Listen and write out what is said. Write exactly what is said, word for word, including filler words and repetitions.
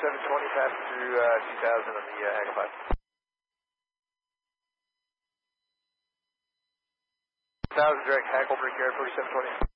forty-seven twenty, passing through uh, two thousand on the uh, Ag five. one thousand direct, Hackle, Brickyard, forty-seven twenty.